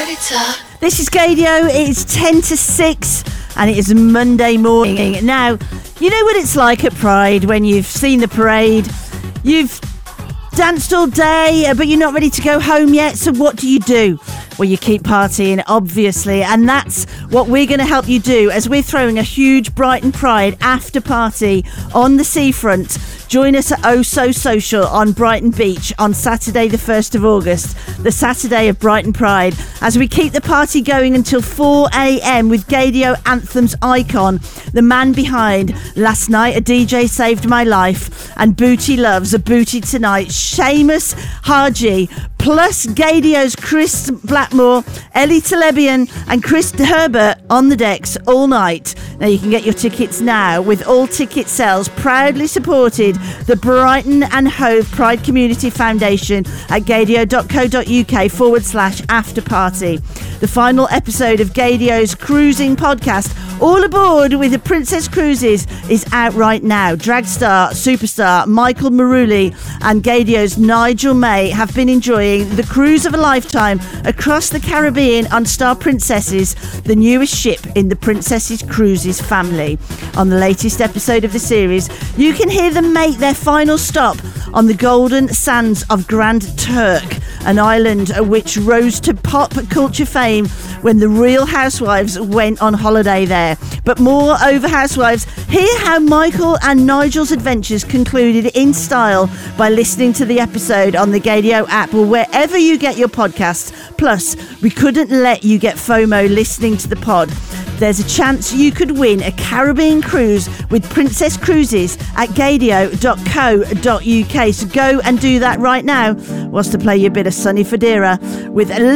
it up. This is Gaydio. It's 10 to 6 and it is Monday morning. Now, you know what it's like at Pride when you've seen the parade, you've danced all day, but you're not ready to go home yet. So what do? Well, you keep partying, obviously, and that's what we're going to help you do as we're throwing a huge Brighton Pride after party on the seafront. Join us at Oh So Social on Brighton Beach on Saturday the 1st of August, the Saturday of Brighton Pride, as we keep the party going until 4 a.m. with Gaydio Anthems icon, the man behind Last Night a DJ Saved My Life and Booty Loves a Booty Tonight, Seamus Haji, plus Gaydio's Chris Blackmore, Ellie Telebian and Chris Herbert on the decks all night. Now you can get your tickets now with all ticket sales proudly supported the Brighton and Hove Pride Community Foundation at gaydio.co.uk/after party. The final episode of Gaydio's cruising podcast, All Aboard with the Princess Cruises, is out right now. Dragstar superstar Michael Maruli and Gaydio's Nigel May have been enjoying the cruise of a lifetime across the Caribbean on Star Princesses, the newest ship in the Princesses Cruises family. On the latest episode of the series, you can hear them make their final stop on the golden sands of Grand Turk, an island which rose to pop culture fame when the Real Housewives went on holiday there. But more over Housewives, hear how Michael and Nigel's adventures concluded in style by listening to the episode on the Gaydio app or wherever you get your podcasts. Plus, we couldn't let you get FOMO listening to the pod. There's a chance you could win a Caribbean cruise with Princess Cruises at gaydio.co.uk. So go and do that right now whilst I play you a bit of Sonny Fodera with